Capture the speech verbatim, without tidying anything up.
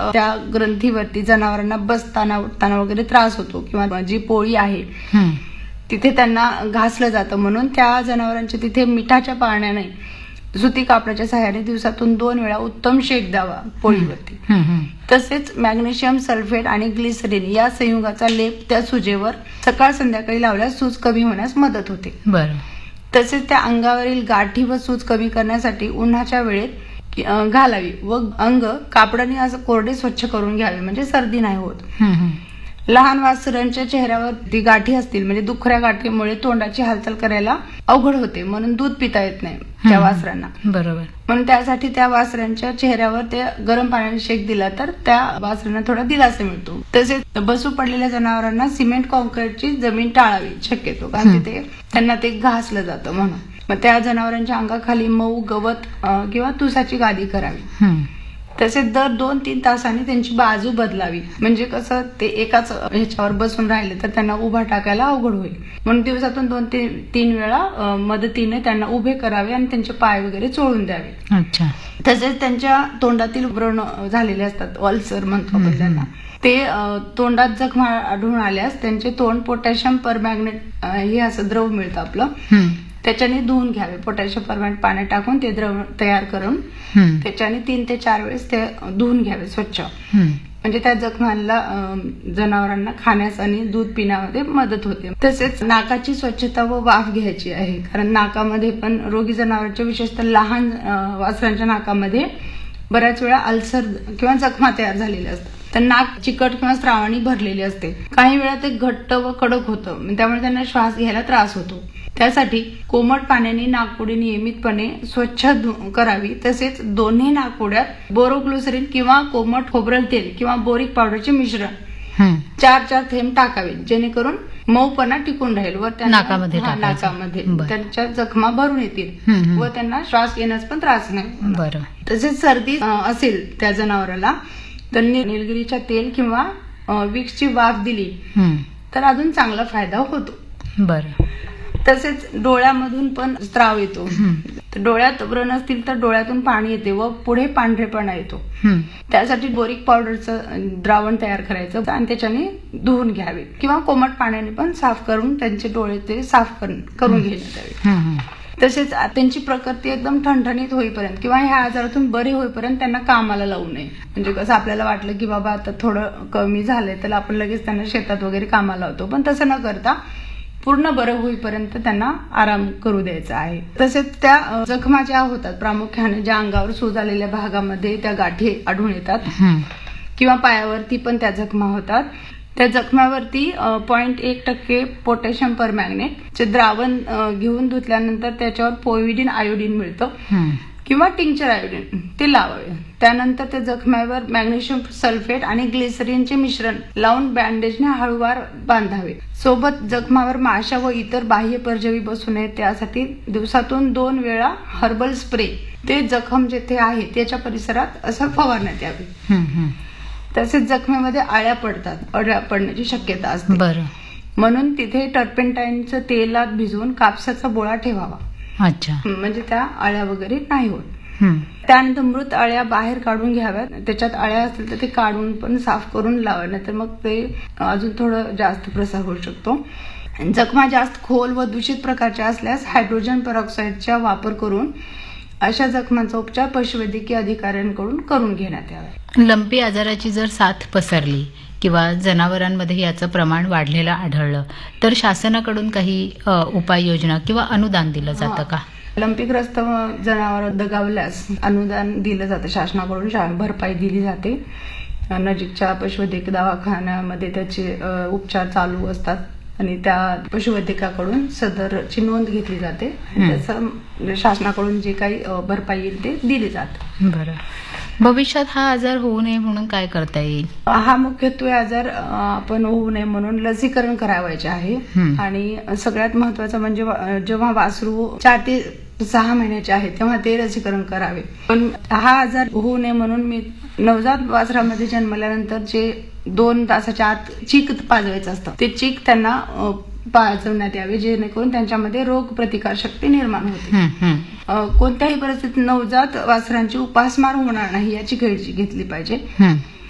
त्या ग्रंथीवरती जनावरांना बसताना उठताना वगैरे त्रास होतो किंवा जी पोळी आहे तिथे त्यांना घासलं जातं, म्हणून त्या जनावरांच्या तिथे मिठाच्या पाण्याने सुती कापडाच्या सहाय्याने दिवसातून दोन वेळा उत्तम शेक द्यावा पोळीवरती. तसेच मॅग्नेशियम सल्फेट आणि ग्लिसरीन या संयुगाचा लेप त्या सुजेवर सकाळ संध्याकाळी लावल्यास सूज कमी होण्यास मदत होते. बरं. तसेच त्या अंगावरील गाठी व सूज कमी करण्यासाठी उन्हाच्या वेळेत घालावी व अंग कापडाने असं कोरडे स्वच्छ करून घ्यावे, म्हणजे सर्दी नाही होत. लहान वासरांच्या चेहऱ्यावर ती गाठी असतील म्हणजे दुखऱ्या गाठीमुळे तोंडाची हालचाल करायला अवघड होते, म्हणून दूध पिता येत नाही त्या वासरांना. बरोबर. म्हणून त्यासाठी त्या वासरांच्या चेहऱ्यावर ते गरम पाण्याने शेक दिला तर त्या वासरांना थोडा दिलासा मिळतो. तसेच बसू पडलेल्या जनावरांना सिमेंट कॉन्क्रीटची जमीन टाळावी शक्यतो, कारण तिथे त्यांना ते घासलं जातं म्हणून. मग त्या जनावरांच्या अंगाखाली मऊ गवत किंवा तुसाची गादी करावी. तसेच दर दोन तीन तासांनी त्यांची बाजू बदलावी, म्हणजे कसं ते एकाच ह्याच्यावर बसून राहिले तर त्यांना उभा टाकायला अवघड होईल, म्हणून दिवसातून दोन ते तीन वेळा मदतीने त्यांना उभे करावे आणि त्यांचे पाय वगैरे चोळून द्यावे. अच्छा. तसेच त्यांच्या तोंडातील व्रण झालेले असतात, अल्सर म्हणतो आपण त्यांना, ते तोंडात जखमा आढळून आल्यास त्यांचे तोंड पोटॅशियम परमॅग्नेट हे असं द्रव मिळतं आपलं, त्याच्याने धुवून घ्यावे. पोटॅशियम परमॅग्नेट पाण्यात टाकून ते द्रव तयार करून त्याच्याने तीन ते चार वेळेस ते धुवून घ्यावे स्वच्छ, म्हणजे त्या जखमांना जनावरांना खाण्यास आणि दूध पिण्यामध्ये मदत होते. तसेच नाकाची स्वच्छता व वाफ घ्यायची आहे, कारण नाकामध्ये पण रोगी जनावरांच्या विशेषतः लहान वासरांच्या नाकामध्ये बऱ्याच वेळा अल्सर किंवा जखमा तयार झालेल्या असतात, तर नाक चिकट किंवा स्रावाने भरलेले असते. काही वेळा ते घट्ट व कडक होतं, त्यामुळे त्यांना श्वास घ्यायला त्रास होतो. त्यासाठी कोमट पाण्याने नाकपुडी नियमितपणे स्वच्छ करावी. तसेच दोन्ही नाकपुड्यात बोरोग्लिसरीन किंवा कोमट खोबरेल तेल किंवा बोरिक पावडरचे मिश्रण चार चार थेंब टाकावे, जेणेकरून मऊपणा टिकून राहील व नाकामध्ये नाकामध्ये त्यांच्या जखमा भरून येतील व त्यांना श्वास घेण्यास पण त्रास नाही. बरं. तसेच सर्दी असेल त्या जनावराला तर निलगिरीच्या तेल किंवा विक्सची वाफ दिली तर अजून चांगला फायदा होतो. बरं. तसेच डोळ्यामधून पण स्त्राव येतो, डोळ्यात व्रण असतील तर डोळ्यातून पाणी येते व पुढे पांढरेपणा येतो. त्यासाठी बोरिक पावडरचं द्रावण तयार करायचं आणि त्याच्याने धुवून घ्यावे किंवा कोमट पाण्याने पण साफ करून त्यांचे डोळे ते साफ करून घेण्यात यावे. तसेच त्यांची प्रकृती एकदम ठणठणीत होईपर्यंत किंवा ह्या आजारातून बरे होईपर्यंत त्यांना कामाला लावू नये. म्हणजे कसं आपल्याला वाटलं की बाबा आता थोडं कमी झालंय तर आपण लगेच त्यांना शेतात वगैरे कामाला लावतो, पण तसं न करता पूर्ण बरं होईपर्यंत त्यांना आराम करू द्यायचा आहे. तसेच त्या जखमा ज्या होतात प्रामुख्याने ज्या अंगावर सूज आलेल्या भागामध्ये त्या गाठी आढळून येतात किंवा पायावरती पण त्या जखमा होतात, त्या जखमावरती पॉइंट एक टक्के पोटॅशियम परमॅग्नेटचे द्रावण घेऊन धुतल्यानंतर त्याच्यावर पोव्हिडिन आयोडीन मिळतं किंवा टिंक्चर आयोडीन ते लावावे. त्यानंतर त्या जखम्यावर मॅग्नेशियम सल्फेट आणि ग्लिसरीनचे मिश्रण लावून बँडेजने हळूवार बांधावे. सोबत जखमावर माशा व इतर बाह्य परजीवी बसू नये त्यासाठी दिवसातून दोन वेळा हर्बल स्प्रे ते जखम जेथे आहे त्याच्या परिसरात असं फवारण्यात यावे. तसेच जखमेमध्ये आळ्या पडतात, अळ्या पडण्याची शक्यता असते, बरं, म्हणून तिथे टर्पेंटाईनचं तेलात भिजवून कापसाचा बोळा ठेवावा. अच्छा. म्हणजे त्या आळ्या वगैरे नाही होत. त्यानंतर मृत आळ्या बाहेर काढून घ्याव्यात, त्याच्यात आळ्या असतील तर ते काढून पण साफ करून लावा, नाहीतर मग ते अजून थोडं जास्त प्रसार होऊ शकतो. जखमा जास्त खोल व दूषित प्रकारच्या असल्यास हायड्रोजन पेरॉक्साईडचा वापर करून अशा जखमांचा उपचार पशुवैद्यकीय अधिकाऱ्यांकडून करून घेण्यात यावा. लंपी आजाराची जर साथ पसरली किंवा जनावरांमध्ये याचं प्रमाण वाढलेलं आढळलं तर शासनाकडून काही उपाययोजना किंवा अनुदान दिलं जातं का? लंपीग्रस्त जनावर दगावल्यास अनुदान दिलं जातं शासनाकडून, भरपाई दिली जाते. नजीकच्या पशुवैद्यकीय दवाखान्यामध्ये त्याचे उपचार चालू असतात आणि त्या पशुवैद्यकाकडून सदरची नोंद घेतली जाते. त्याचं शासनाकडून जे काही भरपाई येईल ते दिली जाते. बरं. भविष्यात हा आजार होऊ नये म्हणून काय करता येईल? हा मुख्यत्वे आजार आपण होऊ नये म्हणून लसीकरण करावायचे आहे. आणि सगळ्यात महत्वाचं म्हणजे जेव्हा वासरू चार ते सहा महिन्याचे आहे तेव्हा ते लसीकरण करावे. पण हा आजार होऊ नये म्हणून मी नवजात वासरामध्ये जन्मल्यानंतर जे दोन तासाच्या आत चीक पाजवायचं असतं ते चीक त्यांना पाजवण्यात यावे, जेणेकरून त्यांच्यामध्ये रोग प्रतिकार शक्ती निर्माण होते. कोणत्याही परिस्थितीत नवजात वासरांची उपासमार होणार नाही याची काळजी घेतली पाहिजे.